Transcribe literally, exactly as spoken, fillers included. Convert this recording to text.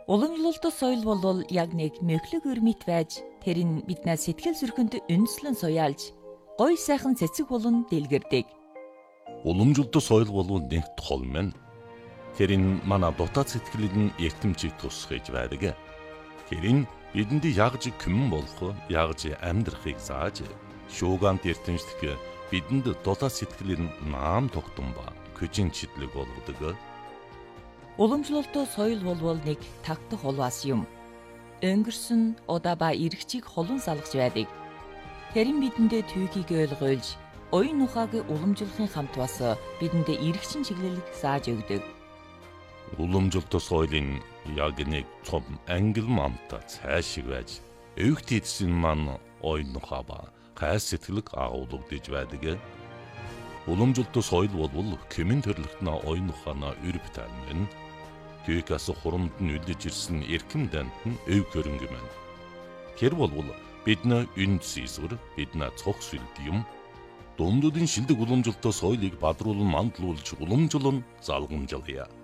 Уламжлалт соёл бол яг нэг мөхлөг өрмөт байж тэр нь биднээс сэтгэл зүрхэнд үндэслэн суяалж гоё сайхан цэцэг болон дэлгэрдэг. Уламжлалт соёл бол нэг тол мэн. Тэр нь манай дотоод сэтгэлд нь эртэмжийг тусгаж байдаг. Тэр нь бидэнд ягж күмэн болох, ягж амьдрахыг зааж, шуугант эртэмжлэх бидэнд дотоод сэтгэлийн наам тогтсон ба көжин чидлэг болгодог. Уламжлалт соёл бол нэг тагтах улваас юм. Өнгөрсөн удаа ба эргчийг холон салгаж байдаг. Тэр нь бидэндээ түүхийг ойлгуулж, оюун ухааг уламжлахын хамт бас бидэндээ эргчин чиглэлийг зааж өгдөг. Уламжлалт соёлын яг нэг том ангил мамта цаашиг байж, өвгт эдсэн маань оюун ухаа ба гай сэтгэлэг агуулгадж байдаг. Уламжлалт соёл бол кемэн төрлөختнө оюун ухаана өрөв тань. Түүхээс хурамд нь үлдэж ирсэн эрхэм дант нь өв хөрөнгө мэн. Тэр бол бидний үнд сийсвэр, бидний цог сүлд юм. Дундуудын шилдэг уламжлалт соёлыг бадруулан мандлуулж уламжлан залгамжлая.